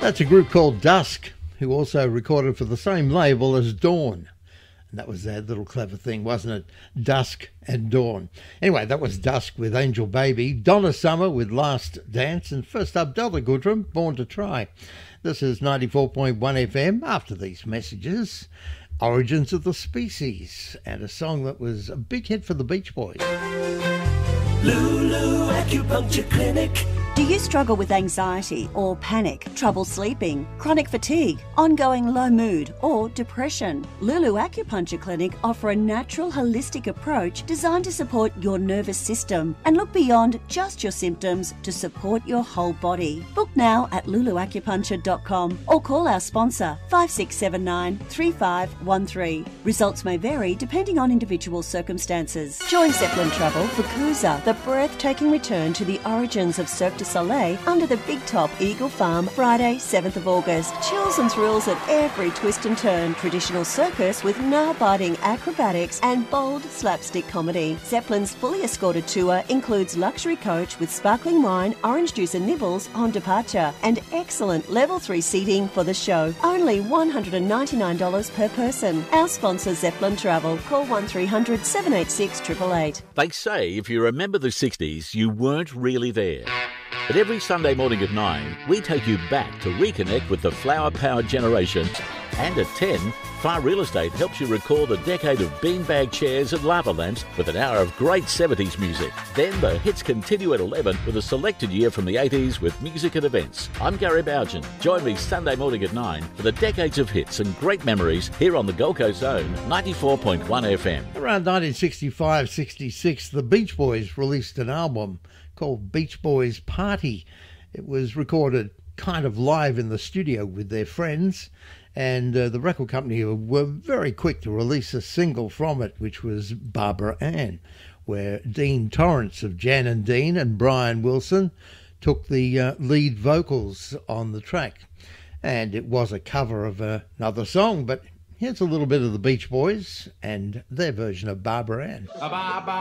That's a group called Dusk, who also recorded for the same label as Dawn. And that was that little clever thing, wasn't it? Dusk and Dawn. Anyway, that was Dusk with Angel Baby, Donna Summer with Last Dance, and first up, Delta Goodrum, Born to Try. This is 94.1 FM. After these messages, Origins of the Species, and a song that was a big hit for the Beach Boys. Lulu Acupuncture Clinic. Do you struggle with anxiety or panic, trouble sleeping, chronic fatigue, ongoing low mood or depression? Lulu Acupuncture Clinic offer a natural holistic approach designed to support your nervous system and look beyond just your symptoms to support your whole body. Book now at luluacupuncture.com or call our sponsor 5679 3513. Results may vary depending on individual circumstances. Join Zeppelin Travel for Cruiser, the breathtaking return to the origins of Cirque du Soleil under the Big Top Eagle Farm, Friday, 7th of August. Chills and thrills at every twist and turn. Traditional circus with nail-biting acrobatics and bold slapstick comedy. Zeppelin's fully escorted tour includes luxury coach with sparkling wine, orange juice and nibbles on departure, and excellent level 3 seating for the show. Only $199 per person. Our sponsor, Zeppelin Travel. Call 1300 786 888. They say if you remember the 60s, you weren't really there. But every Sunday morning at 9, we take you back to reconnect with the flower-powered generation. And at 10, Far Real Estate helps you recall the decade of beanbag chairs and lava lamps with an hour of great 70s music. Then the hits continue at 11 with a selected year from the 80s with music and events. I'm Gary Bougen. Join me Sunday morning at 9 for the decades of hits and great memories here on the Gold Coast Zone, 94.1 FM. Around 1965-66, the Beach Boys released an album called Beach Boys Party. It was recorded kind of live in the studio with their friends, and the record company were very quick to release a single from it, which was Barbara Ann, where Dean Torrance of Jan and Dean and Brian Wilson took the lead vocals on the track. And it was a cover of another song, but here's a little bit of the Beach Boys and their version of Barbara Ann.